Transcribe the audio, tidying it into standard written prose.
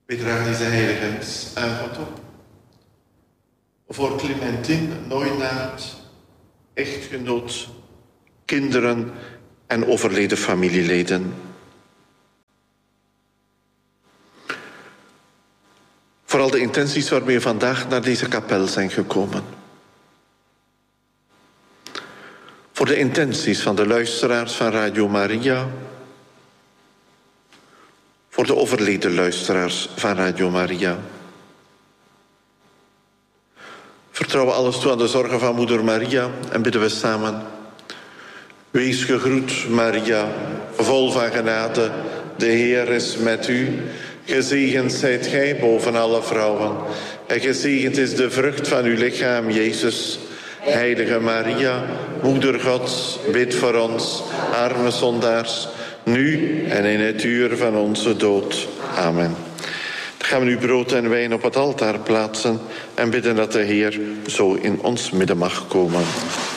We dragen deze heilige mis aan God op. Voor Clementine Nooinaert, echtgenoot, kinderen en overleden familieleden. Vooral de intenties waarmee we vandaag naar deze kapel zijn gekomen. Voor de intenties van de luisteraars van Radio Maria. Voor de overleden luisteraars van Radio Maria. Vertrouwen alles toe aan de zorgen van Moeder Maria en bidden we samen. Wees gegroet, Maria, vol van genade. De Heer is met u. Gezegend zijt gij boven alle vrouwen. En gezegend is de vrucht van uw lichaam, Jezus. Heilige Maria, Moeder Gods, bid voor ons, arme zondaars, nu en in het uur van onze dood. Amen. Dan gaan we nu brood en wijn op het altaar plaatsen en bidden dat de Heer zo in ons midden mag komen.